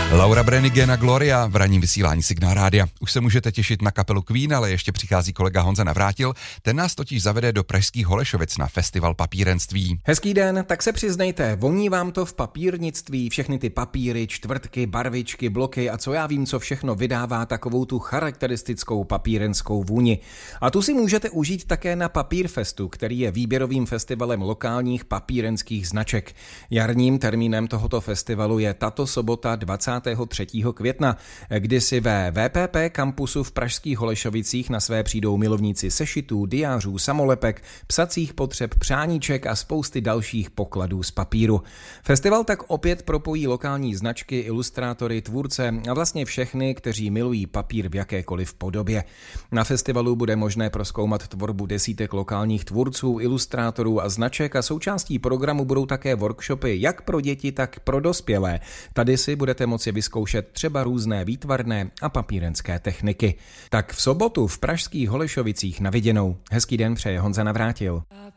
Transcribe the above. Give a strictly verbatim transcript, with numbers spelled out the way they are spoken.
Laura Branigan a Gloria v ranním vysílání Signál Rádia. Už se můžete těšit na kapelu Queen, ale ještě přichází kolega Honza Navrátil. Ten nás totiž zavede do pražských Holešovic na festival papírenství. Hezký den, tak se přiznejte, voní vám to v papírnictví, všechny ty papíry, čtvrtky, barvičky, bloky a co já vím, co všechno vydává takovou tu charakteristickou papírenskou vůni. A tu si můžete užít také na Papírfestu, který je výběrovým festivalem lokálních papírenských značek. Jarním termínem tohoto festivalu je tato sobota dvacátého třetího května, kdy si ve V P P kampusu v pražských Holešovicích na své přijdou milovníci sešitů, diářů, samolepek, psacích potřeb, přáníček a spousty dalších pokladů z papíru. Festival tak opět propojí lokální značky, ilustrátory, tvůrce a vlastně všechny, kteří milují papír v jakékoliv podobě. Na festivalu bude možné prozkoumat tvorbu desítek lokálních tvůrců, ilustrátorů a značek a součástí programu budou také workshopy jak pro děti, tak pro dospělé. Tady si budete moci vyzkoušet třeba různé výtvarné a papírenské techniky. Tak v sobotu v pražských Holešovicích na viděnou. Hezký den přeje Honza Navrátil.